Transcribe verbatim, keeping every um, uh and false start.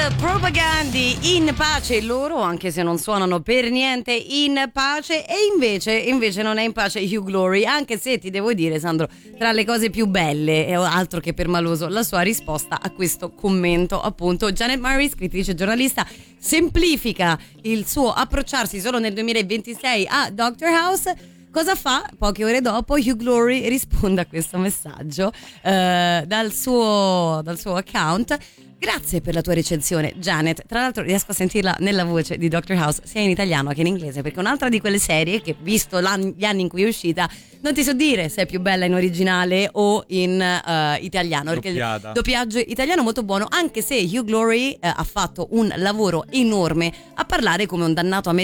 Propagandi in pace loro, anche se non suonano per niente in pace, e invece invece non è in pace Hugh Glory, anche se ti devo dire, Sandro, tra le cose più belle, e altro che permaloso, la sua risposta a questo commento. Appunto, Janet Murray, scrittrice e giornalista, semplifica il suo approcciarsi solo nel duemilaventisei a Doctor House. Cosa fa? Poche ore dopo Hugh Glory risponde a questo messaggio eh, dal suo, dal suo account. Grazie per la tua recensione, Janet. Tra l'altro riesco a sentirla nella voce di Doctor House sia in italiano che in inglese, perché è un'altra di quelle serie che, visto gli anni in cui è uscita, non ti so dire se è più bella in originale o in uh, italiano, perché Doppiata. il doppiaggio italiano è molto buono, anche se Hugh Glory uh, ha fatto un lavoro enorme a parlare come un dannato americano